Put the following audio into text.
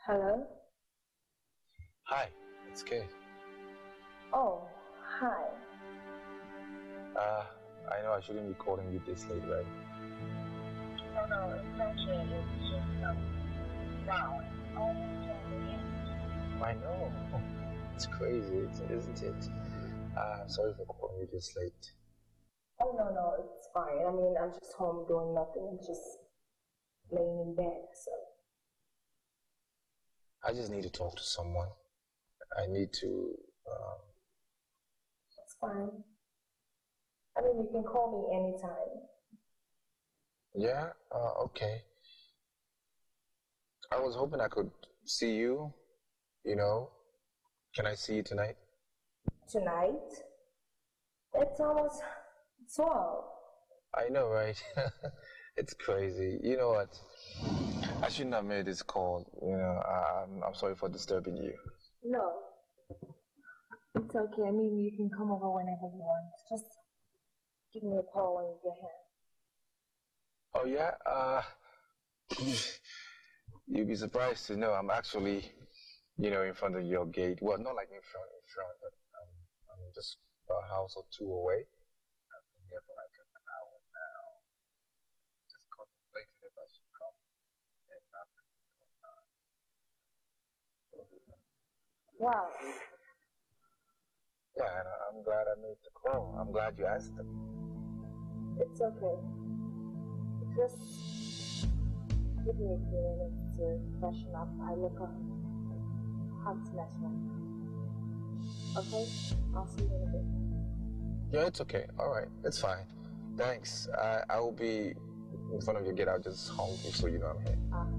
Hello? Hi, it's Kay. Oh, hi. I know I shouldn't be calling you this late, right? No, it's okay. It's just, wow. It's almost 12 I know. It's crazy, isn't it? Sorry for calling you this late. Oh, no, it's fine. I mean, I'm just home doing nothing. I'm just laying in bed, so. I just need to talk to someone. I need to, It's fine. I mean, you can call me anytime. Yeah, okay. I was hoping I could see you, you know. Can I see you tonight? Tonight? It's almost 12. I know, right? It's crazy. You know what? I shouldn't have made this call. I'm sorry for disturbing you. No, it's okay. I mean, you can come over whenever you want. Just give me a call when you get here. Oh yeah. You'd be surprised to know I'm actually, in front of your gate. Well, not like in front, but I'm just a house or two away. I've been here for like an hour now. Just contemplating if I should come and Wow. Yeah, and I'm glad I made the call. I'm glad you asked them. It's okay. Just give me a few minutes to freshen up. I look up hot mess right. Okay? I'll see you in a bit. Yeah, it's okay. All right, it's fine. Thanks. I will be in front of your gate. I'll just honk you so you know I'm here.